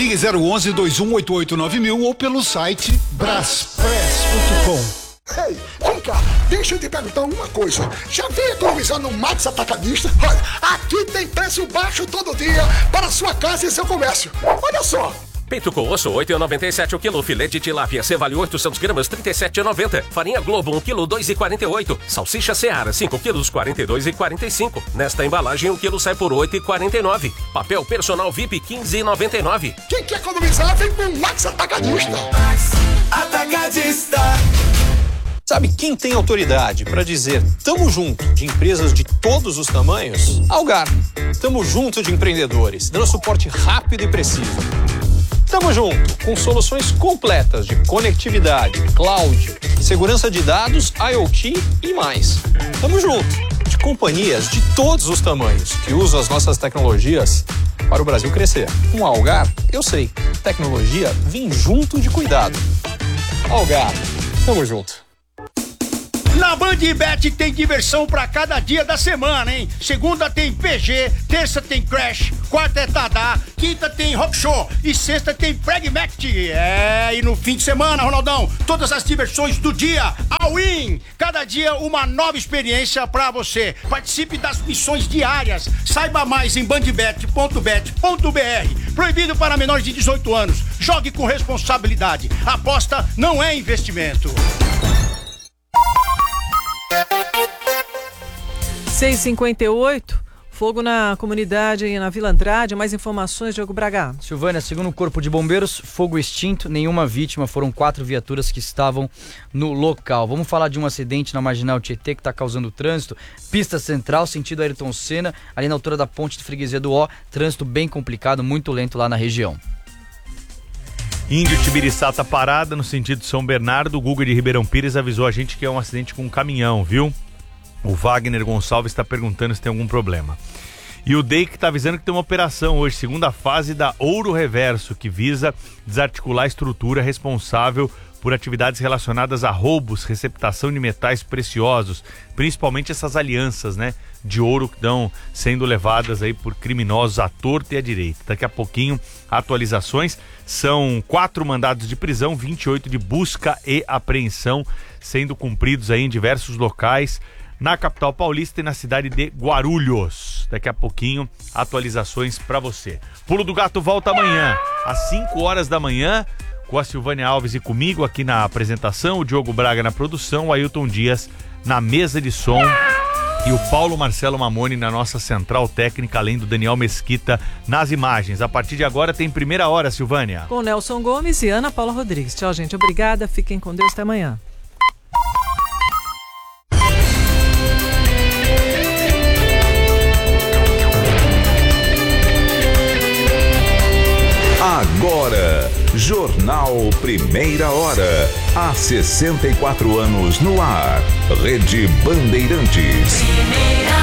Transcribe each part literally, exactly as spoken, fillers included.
Ligue zero onze, dois um oito oito nove mil ou pelo site braspress ponto com. Ei, vem cá, deixa eu te perguntar uma coisa. Já veio economizar no Max Atacadista? Olha, aqui tem preço baixo todo dia para sua casa e seu comércio. Olha só. Peito com osso, oito reais e noventa e sete centavos o quilo. Filé de tilápia, Cevale oitocentos gramas, trinta e sete reais e noventa centavos. Farinha Globo, um quilo, dois reais e quarenta e oito centavos. Salsicha Seara, cinco quilos, quarenta e dois reais e quarenta e cinco centavos. Nesta embalagem, o quilo sai por oito reais e quarenta e nove centavos. Papel Personal V I P, quinze reais e noventa e nove centavos. Quem quer economizar, vem com o Max Atacadista. Max Atacadista. Sabe quem tem autoridade para dizer tamo junto de empresas de todos os tamanhos? Algar. Tamo junto de empreendedores, dando suporte rápido e preciso. Tamo junto com soluções completas de conectividade, cloud, segurança de dados, IoT e mais. Tamo junto de companhias de todos os tamanhos que usam as nossas tecnologias para o Brasil crescer. Com a Algar, eu sei, tecnologia vem junto de cuidado. Algar, tamo junto. Na Bandbet tem diversão pra cada dia da semana, hein? Segunda tem P G, terça tem Crash, quarta é Tadá, quinta tem Rock Show e sexta tem Pragmatic. É, e no fim de semana, Ronaldão, todas as diversões do dia, all-in. Cada dia uma nova experiência pra você. Participe das missões diárias. Saiba mais em bandbet ponto bet ponto br. Proibido para menores de dezoito anos. Jogue com responsabilidade. Aposta não é investimento. seis e cinquenta e oito, fogo na comunidade e na Vila Andrade. Mais informações, Diogo Braga. Silvânia, segundo o Corpo de Bombeiros, fogo extinto, nenhuma vítima, foram quatro viaturas que estavam no local. Vamos falar de um acidente na Marginal Tietê que está causando trânsito. Pista central, sentido Ayrton Senna, ali na altura da ponte de Freguesia do Ó, trânsito bem complicado, muito lento lá na região. Índio Tibiriçá tá parada no sentido de São Bernardo. O Guga de Ribeirão Pires avisou a gente que é um acidente com um caminhão, viu? O Wagner Gonçalves está perguntando se tem algum problema. E o D E I C está avisando que tem uma operação hoje, segunda fase da Ouro Reverso, que visa desarticular a estrutura responsável por atividades relacionadas a roubos, receptação de metais preciosos, principalmente essas alianças, né, de ouro que estão sendo levadas aí por criminosos à torta e à direita. Daqui a pouquinho, atualizações. São quatro mandados de prisão, vinte e oito de busca e apreensão sendo cumpridos aí em diversos locais na capital paulista e na cidade de Guarulhos. Daqui a pouquinho, atualizações para você. Pulo do Gato volta amanhã, às cinco horas da manhã, com a Silvânia Alves e comigo aqui na apresentação, o Diogo Braga na produção, o Ailton Dias na mesa de som e o Paulo Marcelo Mamoni na nossa central técnica, além do Daniel Mesquita nas imagens. A partir de agora tem primeira hora, Silvânia. Com Nelson Gomes e Ana Paula Rodrigues. Tchau, gente. Obrigada. Fiquem com Deus. Até amanhã. Agora, Jornal Primeira Hora. Há sessenta e quatro anos no ar. Rede Bandeirantes. Primeira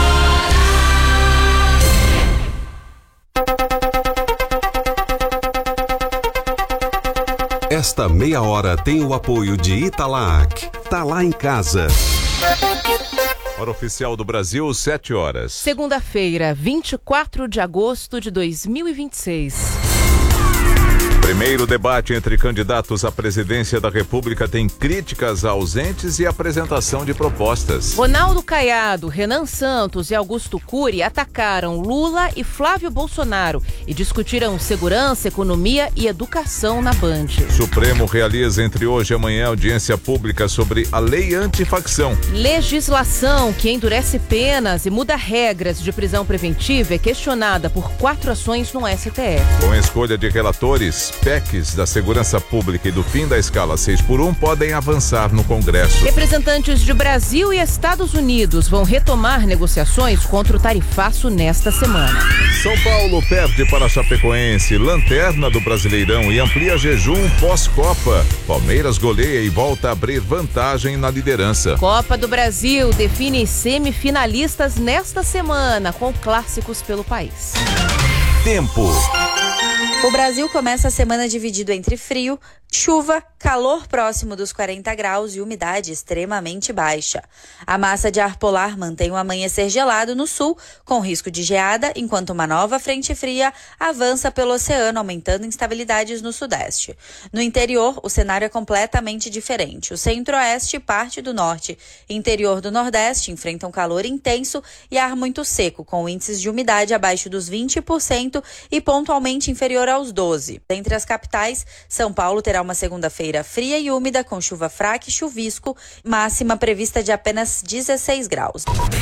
hora. Esta meia hora tem o apoio de Italac. Tá lá em casa. Hora oficial do Brasil, sete horas. Segunda-feira, vinte e quatro de agosto de dois mil e vinte e seis. Primeiro debate entre candidatos à presidência da República tem críticas ausentes e apresentação de propostas. Ronaldo Caiado, Renan Santos e Augusto Cury atacaram Lula e Flávio Bolsonaro e discutiram segurança, economia e educação na Band. Supremo realiza entre hoje e amanhã audiência pública sobre a lei antifacção. Legislação que endurece penas e muda regras de prisão preventiva é questionada por quatro ações no S T F. Com a escolha de relatores, P E Cs da segurança pública e do fim da escala seis por um podem avançar no Congresso. Representantes de Brasil e Estados Unidos vão retomar negociações contra o tarifaço nesta semana. São Paulo perde para a Chapecoense, lanterna do Brasileirão, e amplia jejum pós-Copa. Palmeiras goleia e volta a abrir vantagem na liderança. Copa do Brasil define semifinalistas nesta semana, com clássicos pelo país. Tempo. O Brasil começa a semana dividido entre frio, Chuva, calor próximo dos quarenta graus e umidade extremamente baixa. A massa de ar polar mantém o amanhecer gelado no sul, com risco de geada, enquanto uma nova frente fria avança pelo oceano, aumentando instabilidades no sudeste. No interior, o cenário é completamente diferente. O centro-oeste, parte do norte e interior do nordeste enfrentam calor intenso e ar muito seco, com índices de umidade abaixo dos vinte por cento e pontualmente inferior aos doze por cento. Entre as capitais, São Paulo terá uma segunda-feira fria e úmida, com chuva fraca e chuvisco, máxima prevista de apenas dezesseis graus.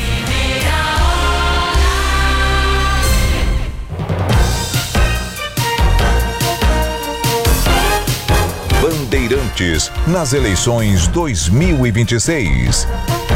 Bandeirantes nas eleições dois mil e vinte e seis.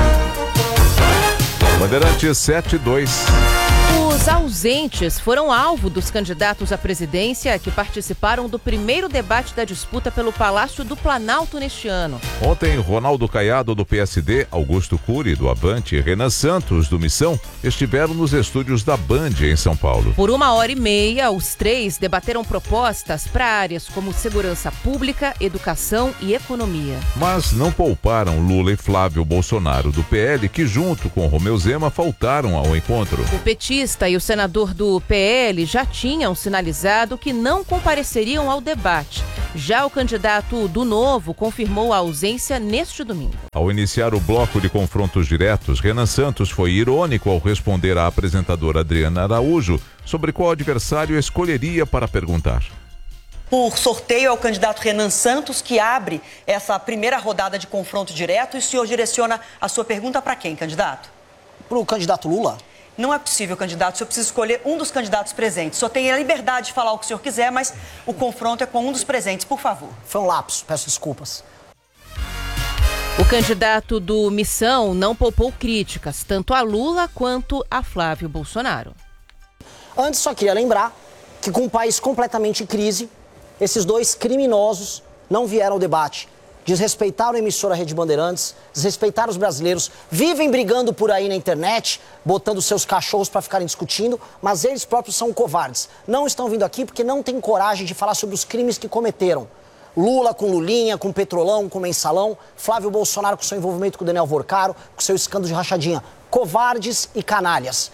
Bandeirantes sete dois. Os ausentes foram alvo dos candidatos à presidência que participaram do primeiro debate da disputa pelo Palácio do Planalto neste ano. Ontem, Ronaldo Caiado, do P S D, Augusto Cury, do Avante e Renan Santos, do Missão, estiveram nos estúdios da Band, em São Paulo. Por uma hora e meia, os três debateram propostas para áreas como segurança pública, educação e economia. Mas não pouparam Lula e Flávio Bolsonaro, do P L, que junto com Romeu Zema faltaram ao encontro. O petista e o senador do P L já tinham sinalizado que não compareceriam ao debate. Já o candidato do Novo confirmou a ausência neste domingo. Ao iniciar o bloco de confrontos diretos, Renan Santos foi irônico ao responder à apresentadora Adriana Araújo sobre qual adversário escolheria para perguntar. Por sorteio é o candidato Renan Santos que abre essa primeira rodada de confronto direto. E o senhor direciona a sua pergunta para quem, candidato? Para o candidato Lula. Não é possível, candidato. O senhor precisa escolher um dos candidatos presentes. Só tem a liberdade de falar o que o senhor quiser, mas o confronto é com um dos presentes, por favor. Foi um lapso, peço desculpas. O candidato do Missão não poupou críticas, tanto a Lula quanto a Flávio Bolsonaro. Antes, só queria lembrar que com um país completamente em crise, esses dois criminosos não vieram ao debate. Desrespeitaram a emissora Rede Bandeirantes, desrespeitaram os brasileiros, vivem brigando por aí na internet, botando seus cachorros para ficarem discutindo, mas eles próprios são covardes. Não estão vindo aqui porque não têm coragem de falar sobre os crimes que cometeram. Lula com Lulinha, com Petrolão, com Mensalão, Flávio Bolsonaro com seu envolvimento com o Daniel Vorcaro, com seu escândalo de rachadinha. Covardes e canalhas.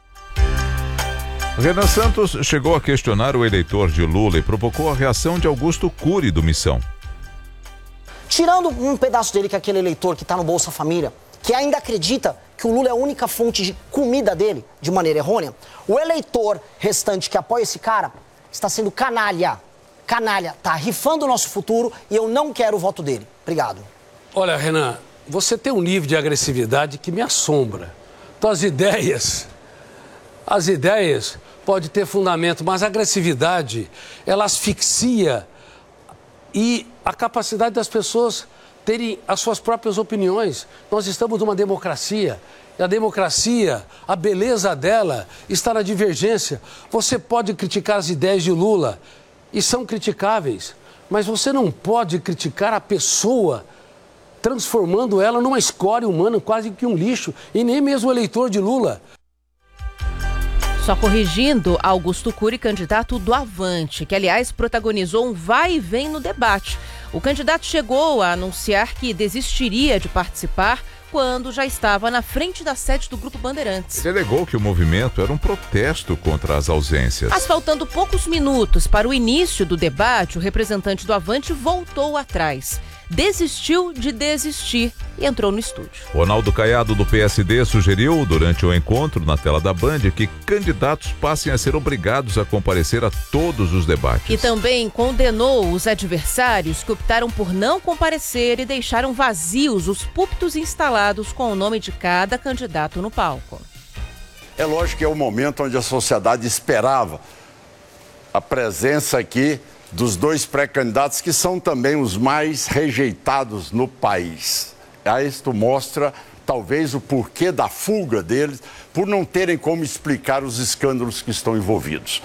Renan Santos chegou a questionar o eleitor de Lula e provocou a reação de Augusto Cury, do Missão. Tirando um pedaço dele, que é aquele eleitor que está no Bolsa Família, que ainda acredita que o Lula é a única fonte de comida dele, de maneira errônea, o eleitor restante que apoia esse cara está sendo canalha. Canalha, tá rifando o nosso futuro e eu não quero o voto dele. Obrigado. Olha, Renan, você tem um nível de agressividade que me assombra. Tuas ideias, as ideias podem ter fundamento, mas a agressividade, ela asfixia e a capacidade das pessoas terem as suas próprias opiniões. Nós estamos numa democracia. E a democracia, a beleza dela está na divergência. Você pode criticar as ideias de Lula, e são criticáveis, mas você não pode criticar a pessoa, transformando ela numa escória humana, quase que um lixo, e nem mesmo o eleitor de Lula. Só corrigindo, Augusto Cury, candidato do Avante, que, aliás, protagonizou um vai e vem no debate. O candidato chegou a anunciar que desistiria de participar quando já estava na frente da sede do Grupo Bandeirantes. Ele alegou que o movimento era um protesto contra as ausências. Mas faltando poucos minutos para o início do debate, o representante do Avante voltou atrás. Desistiu de desistir e entrou no estúdio. Ronaldo Caiado, do P S D, sugeriu, durante o encontro na tela da Band, que candidatos passem a ser obrigados a comparecer a todos os debates. E também condenou os adversários que optaram por não comparecer e deixaram vazios os púlpitos instalados com o nome de cada candidato no palco. É lógico que é o momento onde a sociedade esperava a presença aqui dos dois pré-candidatos, que são também os mais rejeitados no país. A isto mostra, talvez, o porquê da fuga deles, por não terem como explicar os escândalos que estão envolvidos.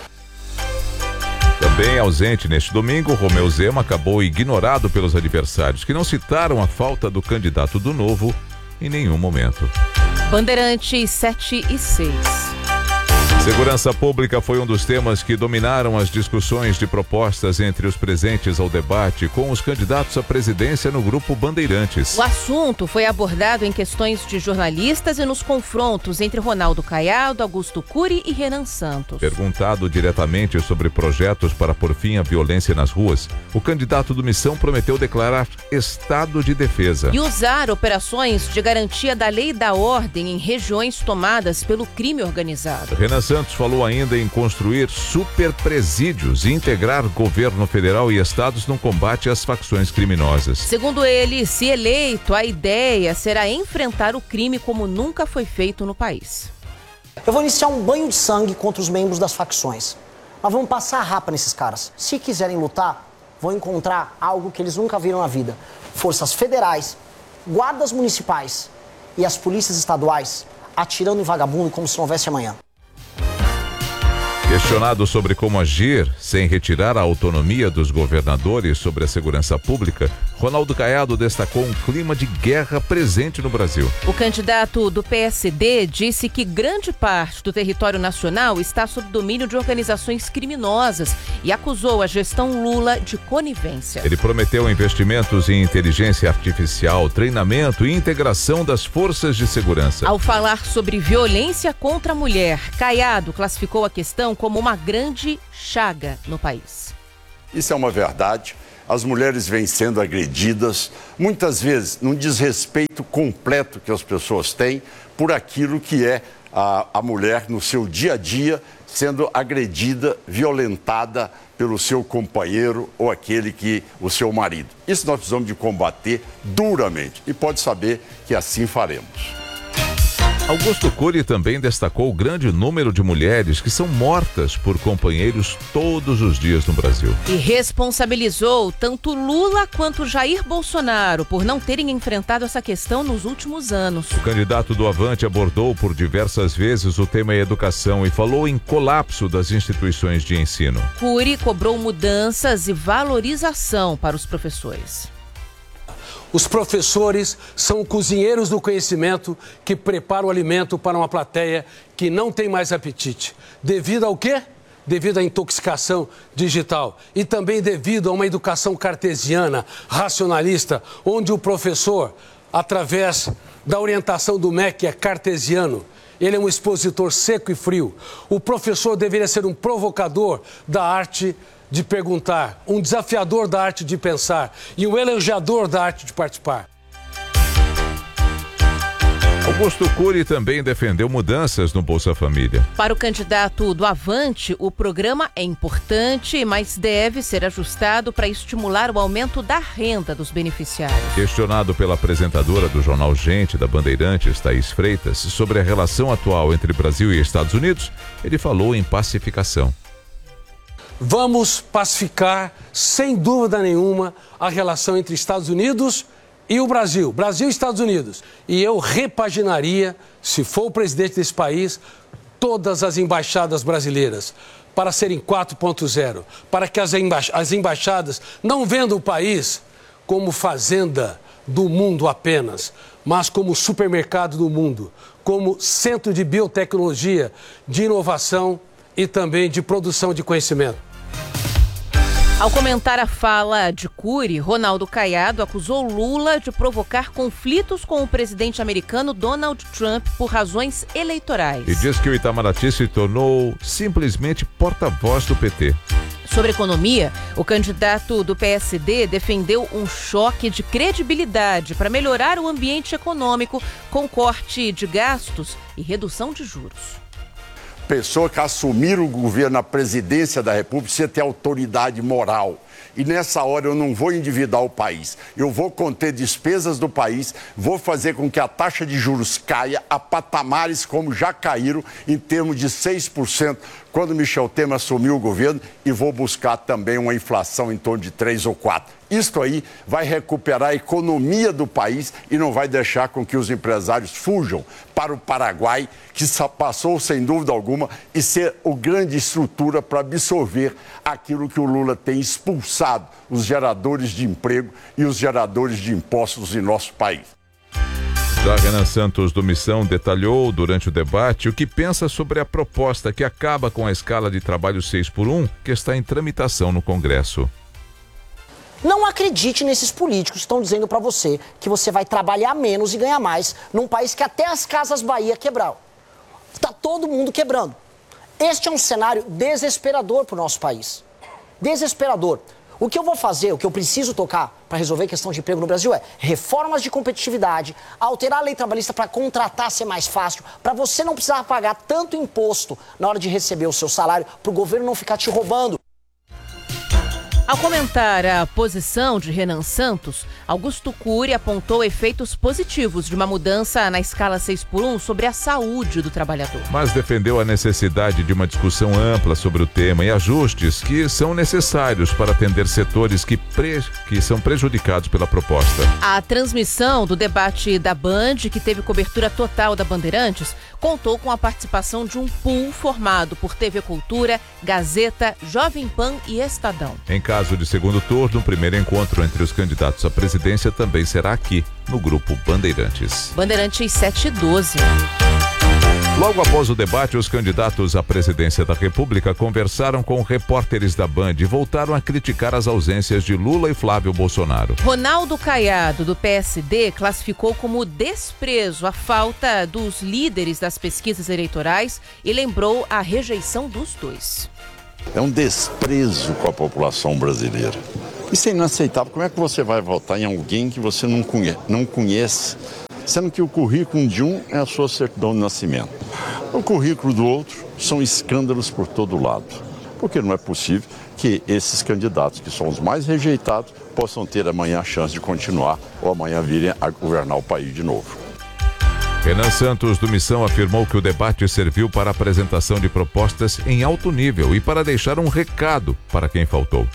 Também ausente neste domingo, Romeu Zema acabou ignorado pelos adversários, que não citaram a falta do candidato do Novo em nenhum momento. Bandeirantes sete e seis. Segurança pública foi um dos temas que dominaram as discussões de propostas entre os presentes ao debate com os candidatos à presidência no Grupo Bandeirantes. O assunto foi abordado em questões de jornalistas e nos confrontos entre Ronaldo Caiado, Augusto Cury e Renan Santos. Perguntado diretamente sobre projetos para pôr fim à violência nas ruas, o candidato do Missão prometeu declarar estado de defesa. E usar operações de garantia da lei e da ordem em regiões tomadas pelo crime organizado. Renan Santos falou ainda em construir superpresídios e integrar governo federal e estados no combate às facções criminosas. Segundo ele, se eleito, a ideia será enfrentar o crime como nunca foi feito no país. Eu vou iniciar um banho de sangue contra os membros das facções. Nós vamos passar a rapa nesses caras. Se quiserem lutar, vão encontrar algo que eles nunca viram na vida. Forças federais, guardas municipais e as polícias estaduais atirando em vagabundo como se não houvesse amanhã. Questionado sobre como agir sem retirar a autonomia dos governadores sobre a segurança pública, Ronaldo Caiado destacou um clima de guerra presente no Brasil. O candidato do P S D disse que grande parte do território nacional está sob domínio de organizações criminosas e acusou a gestão Lula de conivência. Ele prometeu investimentos em inteligência artificial, treinamento e integração das forças de segurança. Ao falar sobre violência contra a mulher, Caiado classificou a questão como uma grande chaga no país. Isso é uma verdade. As mulheres vêm sendo agredidas, muitas vezes num desrespeito completo que as pessoas têm por aquilo que é a, a mulher no seu dia a dia sendo agredida, violentada pelo seu companheiro ou aquele que o seu marido. Isso nós precisamos de combater duramente e pode saber que assim faremos. Augusto Cury também destacou o grande número de mulheres que são mortas por companheiros todos os dias no Brasil. E responsabilizou tanto Lula quanto Jair Bolsonaro por não terem enfrentado essa questão nos últimos anos. O candidato do Avante abordou por diversas vezes o tema educação e falou em colapso das instituições de ensino. Cury cobrou mudanças e valorização para os professores. Os professores são cozinheiros do conhecimento que preparam o alimento para uma plateia que não tem mais apetite. Devido ao quê? Devido à intoxicação digital e também devido a uma educação cartesiana, racionalista, onde o professor, através da orientação do M E C, é cartesiano, ele é um expositor seco e frio. O professor deveria ser um provocador da arte de perguntar, um desafiador da arte de pensar e um elogiador da arte de participar. Augusto Cury também defendeu mudanças no Bolsa Família. Para o candidato do Avante, o programa é importante, mas deve ser ajustado para estimular o aumento da renda dos beneficiários. Questionado pela apresentadora do jornal Gente da Bandeirantes, Thaís Freitas, sobre a relação atual entre Brasil e Estados Unidos, ele falou em pacificação. Vamos pacificar, sem dúvida nenhuma, a relação entre Estados Unidos e o Brasil. Brasil e Estados Unidos. E eu repaginaria, se for o presidente desse país, todas as embaixadas brasileiras para serem quatro ponto zero, para que as, emba as embaixadas não vendam o país como fazenda do mundo apenas, mas como supermercado do mundo, como centro de biotecnologia, de inovação e também de produção de conhecimento. Ao comentar a fala de Cury, Ronaldo Caiado acusou Lula de provocar conflitos com o presidente americano Donald Trump por razões eleitorais. E diz que o Itamaraty se tornou simplesmente porta-voz do P T. Sobre economia, o candidato do P S D defendeu um choque de credibilidade para melhorar o ambiente econômico com corte de gastos e redução de juros. Pessoa que assumir o governo, a presidência da República, precisa ter autoridade moral. E nessa hora eu não vou endividar o país. Eu vou conter despesas do país, vou fazer com que a taxa de juros caia a patamares como já caíram em termos de seis por cento quando Michel Temer assumiu o governo e vou buscar também uma inflação em torno de três ou quatro. Isto aí vai recuperar a economia do país e não vai deixar com que os empresários fujam para o Paraguai, que passou, sem dúvida alguma, e ser a grande estrutura para absorver aquilo que o Lula tem expulsado, os geradores de emprego e os geradores de impostos em nosso país. Já Renan Santos do Missão detalhou durante o debate o que pensa sobre a proposta que acaba com a escala de trabalho seis por um, que está em tramitação no Congresso. Não acredite nesses políticos que estão dizendo para você que você vai trabalhar menos e ganhar mais num país que até as Casas Bahia quebraram. Está todo mundo quebrando. Este é um cenário desesperador para o nosso país. Desesperador. O que eu vou fazer, o que eu preciso tocar para resolver a questão de emprego no Brasil é reformas de competitividade, alterar a lei trabalhista para contratar ser mais fácil, para você não precisar pagar tanto imposto na hora de receber o seu salário, para o governo não ficar te roubando. Ao comentar a posição de Renan Santos, Augusto Cury apontou efeitos positivos de uma mudança na escala seis por um sobre a saúde do trabalhador. Mas defendeu a necessidade de uma discussão ampla sobre o tema e ajustes que são necessários para atender setores que, pre... que são prejudicados pela proposta. A transmissão do debate da Band, que teve cobertura total da Bandeirantes, contou com a participação de um pool formado por T V Cultura, Gazeta, Jovem Pan e Estadão. Em caso de segundo turno, o primeiro encontro entre os candidatos à presidência também será aqui, no Grupo Bandeirantes. Bandeirantes sete e doze. Logo após o debate, os candidatos à presidência da República conversaram com repórteres da Band e voltaram a criticar as ausências de Lula e Flávio Bolsonaro. Ronaldo Caiado, do P S D, classificou como desprezo a falta dos líderes das pesquisas eleitorais e lembrou a rejeição dos dois. É um desprezo com a população brasileira. Isso é inaceitável. Como é que você vai votar em alguém que você não conhece, não conhece, sendo que o currículo de um é a sua certidão de nascimento? O currículo do outro são escândalos por todo lado. Porque não é possível que esses candidatos, que são os mais rejeitados, possam ter amanhã a chance de continuar ou amanhã virem a governar o país de novo. Renan Santos do Missão afirmou que o debate serviu para a apresentação de propostas em alto nível e para deixar um recado para quem faltou.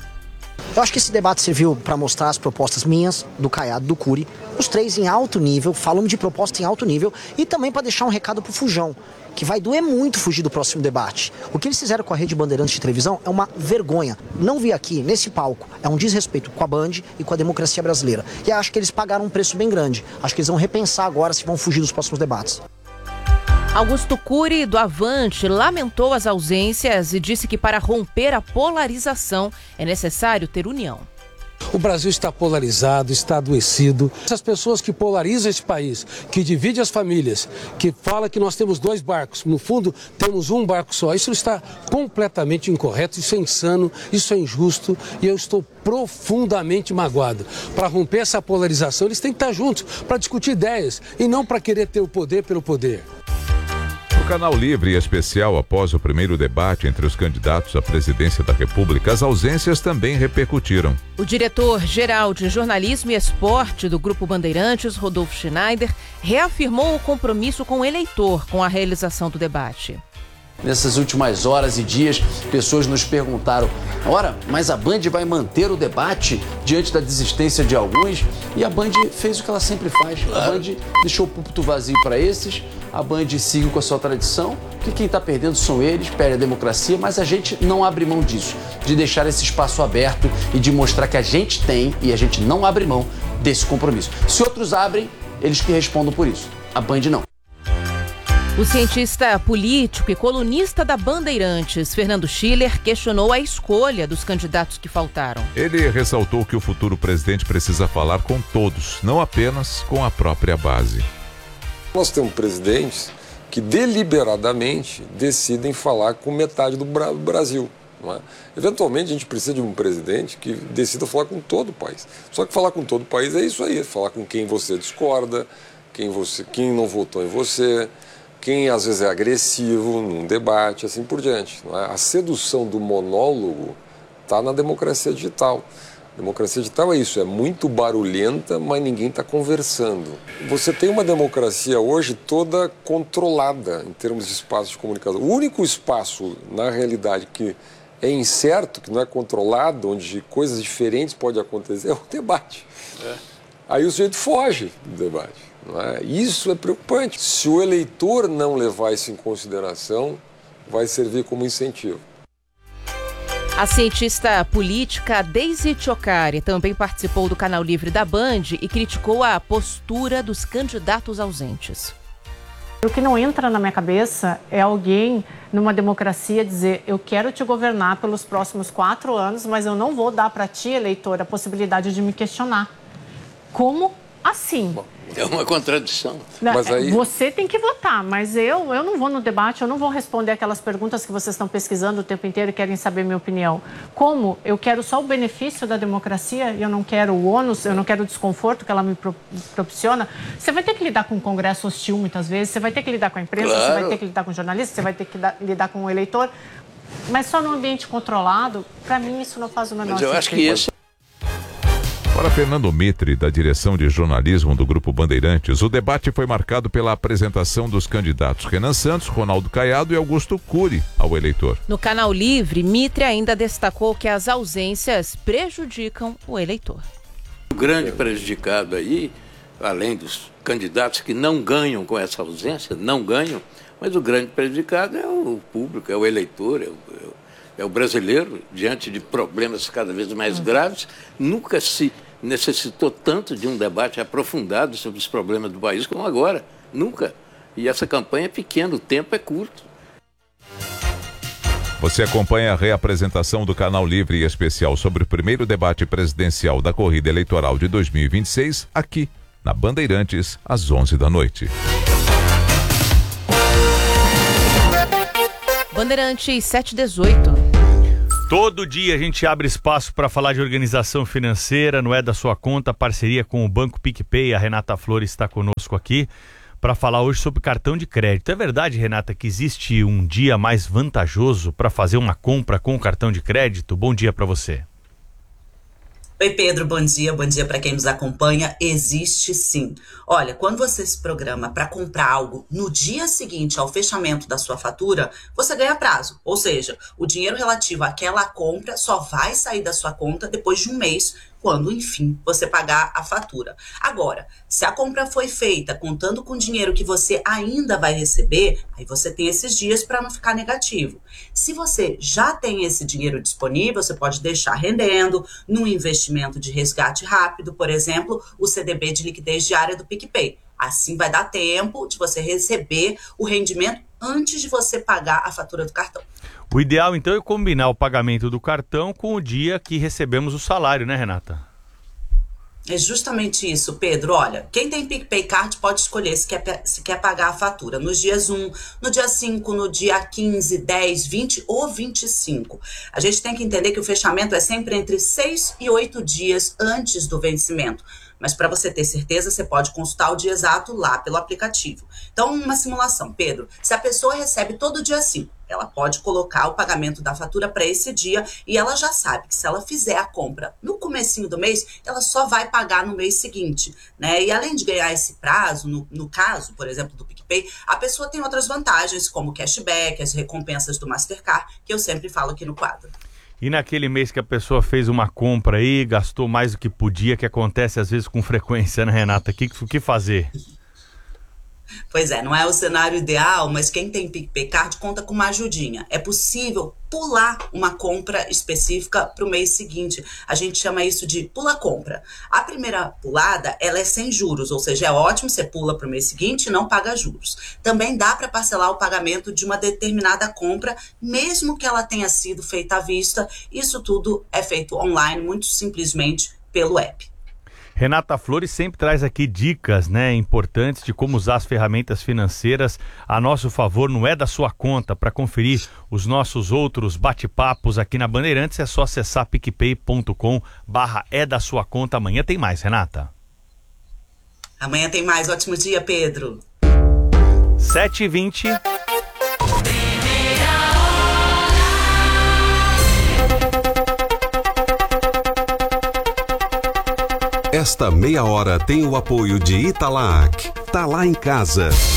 Eu acho que esse debate serviu para mostrar as propostas minhas, do Caiado, do Cury, os três em alto nível, falando de propostas em alto nível, e também para deixar um recado para o Fujão, que vai doer muito fugir do próximo debate. O que eles fizeram com a Rede Bandeirantes de televisão é uma vergonha. Não vi aqui, nesse palco, é um desrespeito com a Band e com a democracia brasileira. E acho que eles pagaram um preço bem grande. Acho que eles vão repensar agora se vão fugir dos próximos debates. Augusto Cury, do Avante, lamentou as ausências e disse que para romper a polarização é necessário ter união. O Brasil está polarizado, está adoecido. Essas pessoas que polarizam esse país, que dividem as famílias, que fala que nós temos dois barcos, no fundo temos um barco só. Isso está completamente incorreto, isso é insano, isso é injusto e eu estou profundamente magoado. Para romper essa polarização, eles têm que estar juntos para discutir ideias e não para querer ter o poder pelo poder. No Canal Livre e Especial, após o primeiro debate entre os candidatos à presidência da República, as ausências também repercutiram. O diretor-geral de Jornalismo e Esporte do Grupo Bandeirantes, Rodolfo Schneider, reafirmou o compromisso com o eleitor com a realização do debate. Nessas últimas horas e dias, pessoas nos perguntaram: ora, mas a Band vai manter o debate diante da desistência de alguns? E a Band fez o que ela sempre faz. A Band deixou o púlpito vazio para esses, a Band siga com a sua tradição, que quem está perdendo são eles, perde a democracia, mas a gente não abre mão disso, de deixar esse espaço aberto e de mostrar que a gente tem e a gente não abre mão desse compromisso. Se outros abrem, eles que respondam por isso. A Band não. O cientista político e colunista da Bandeirantes, Fernando Schiller, questionou a escolha dos candidatos que faltaram. Ele ressaltou que o futuro presidente precisa falar com todos, não apenas com a própria base. Nós temos presidentes que deliberadamente decidem falar com metade do Brasil. Não é? Eventualmente a gente precisa de um presidente que decida falar com todo o país. Só que falar com todo o país é isso aí, é falar com quem você discorda, quem, você, quem não votou em você, quem às vezes é agressivo num debate, assim por diante. Não é? A sedução do monólogo está na democracia digital. A democracia digital é isso, é muito barulhenta, mas ninguém está conversando. Você tem uma democracia hoje toda controlada em termos de espaço de comunicação. O único espaço, na realidade, que é incerto, que não é controlado, onde coisas diferentes podem acontecer, é o debate. É. Aí o sujeito foge do debate. Não é? Isso é preocupante. Se o eleitor não levar isso em consideração, vai servir como incentivo. A cientista política Daisy Chocari também participou do Canal Livre da Band e criticou a postura dos candidatos ausentes. O que não entra na minha cabeça é alguém numa democracia dizer: eu quero te governar pelos próximos quatro anos, mas eu não vou dar para ti, eleitor, a possibilidade de me questionar. Como assim? Bom, é uma contradição. Não, mas aí... Você tem que votar, mas eu, eu não vou no debate, eu não vou responder aquelas perguntas que vocês estão pesquisando o tempo inteiro e querem saber minha opinião. Como? Eu quero só o benefício da democracia e eu não quero o ônus, eu não quero o desconforto que ela me propiciona. Você vai ter que lidar com um congresso hostil muitas vezes, você vai ter que lidar com a imprensa, claro. Você vai ter que lidar com jornalistas, você vai ter que lidar com o eleitor, mas só num ambiente controlado, para mim isso não faz o menor sentido. Mas eu acho que isso... Para Fernando Mitre, da direção de jornalismo do Grupo Bandeirantes, o debate foi marcado pela apresentação dos candidatos Renan Santos, Ronaldo Caiado e Augusto Cury ao eleitor. No Canal Livre, Mitre ainda destacou que as ausências prejudicam o eleitor. O grande prejudicado aí, além dos candidatos que não ganham com essa ausência, não ganham, mas o grande prejudicado é o público, é o eleitor, é o, é o brasileiro, diante de problemas cada vez mais graves. Nunca se necessitou tanto de um debate aprofundado sobre os problemas do país como agora. Nunca. E essa campanha é pequena, o tempo é curto. Você acompanha a reapresentação do Canal Livre e especial sobre o primeiro debate presidencial da corrida eleitoral de dois mil e vinte e seis, aqui na Bandeirantes, às onze da noite. Bandeirantes sete e dezoito. Todo dia a gente abre espaço para falar de organização financeira, não é da sua conta, parceria com o Banco PicPay. A Renata Flores está conosco aqui para falar hoje sobre cartão de crédito. É verdade, Renata, que existe um dia mais vantajoso para fazer uma compra com o cartão de crédito? Bom dia para você. Oi Pedro, bom dia, bom dia para quem nos acompanha. Existe sim. Olha, quando você se programa para comprar algo no dia seguinte ao fechamento da sua fatura, você ganha prazo. Ou seja, o dinheiro relativo àquela compra só vai sair da sua conta depois de um mês, quando, enfim, você pagar a fatura. Agora, se a compra foi feita contando com o dinheiro que você ainda vai receber, aí você tem esses dias para não ficar negativo. Se você já tem esse dinheiro disponível, você pode deixar rendendo num investimento de resgate rápido, por exemplo, o C D B de liquidez diária do PicPay. Assim vai dar tempo de você receber o rendimento antes de você pagar a fatura do cartão. O ideal, então, é combinar o pagamento do cartão com o dia que recebemos o salário, né, Renata? É justamente isso, Pedro. Olha, quem tem PicPay Card pode escolher se quer, se quer pagar a fatura nos dias um, no dia cinco, no dia quinze, dez, vinte ou vinte e cinco. A gente tem que entender que o fechamento é sempre entre seis e oito dias antes do vencimento. Mas para você ter certeza, você pode consultar o dia exato lá pelo aplicativo. Então, uma simulação, Pedro. Se a pessoa recebe todo dia cinco, ela pode colocar o pagamento da fatura para esse dia e ela já sabe que se ela fizer a compra no comecinho do mês, ela só vai pagar no mês seguinte, né? E além de ganhar esse prazo, no, no caso, por exemplo, do PicPay, a pessoa tem outras vantagens, como cashback, as recompensas do Mastercard, que eu sempre falo aqui no quadro. E naquele mês que a pessoa fez uma compra aí, gastou mais do que podia, que acontece às vezes com frequência, né, Renata? O que, que fazer? Pois é, não é o cenário ideal, mas quem tem PicPay Card conta com uma ajudinha. É possível pular uma compra específica para o mês seguinte. A gente chama isso de pula-compra. A primeira pulada, ela é sem juros, ou seja, é ótimo, você pula para o mês seguinte e não paga juros. Também dá para parcelar o pagamento de uma determinada compra, mesmo que ela tenha sido feita à vista. Isso tudo é feito online, muito simplesmente pelo app. Renata Flores sempre traz aqui dicas, né, importantes de como usar as ferramentas financeiras a nosso favor, não é da sua conta. Para conferir os nossos outros bate-papos aqui na Bandeirantes, é só acessar picpay ponto com barra é da sua conta. Amanhã tem mais, Renata. Amanhã tem mais. Ótimo dia, Pedro. sete e vinte. Esta meia hora tem o apoio de Italac. Tá lá em casa.